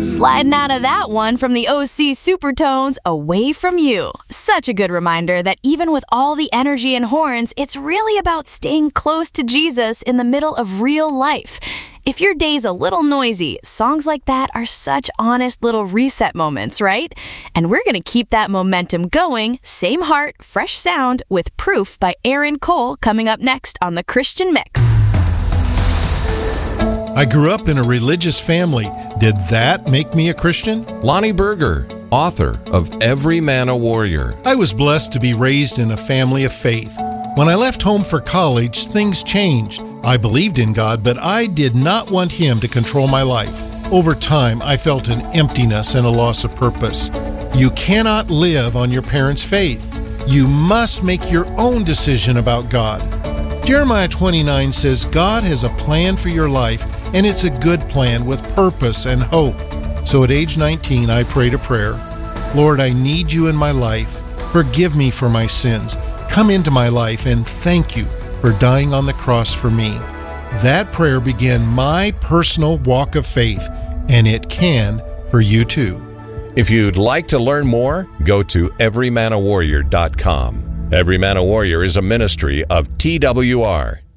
Sliding out of that one from the OC Supertones, Away From You. Such a good reminder that even with all the energy and horns, it's really about staying close to Jesus in the middle of real life. If your day's a little noisy, songs like that are such honest little reset moments, right? And we're going to keep that momentum going, same heart, fresh sound, with Proof by Aaron Cole coming up next on The Christian Mix. I grew up in a religious family. Did that make me a Christian? Lonnie Berger, author of Every Man a Warrior. I was blessed to be raised in a family of faith. When I left home for college, things changed. I believed in God, but I did not want Him to control my life. Over time, I felt an emptiness and a loss of purpose. You cannot live on your parents' faith. You must make your own decision about God. Jeremiah 29 says God has a plan for your life, and it's a good plan with purpose and hope. So at age 19, I prayed a prayer. Lord, I need you in my life. Forgive me for my sins. Come into my life, and thank you for dying on the cross for me. That prayer began my personal walk of faith, and it can for you too. If you'd like to learn more, go to everymanawarrior.com. Every Man a Warrior is a ministry of TWR,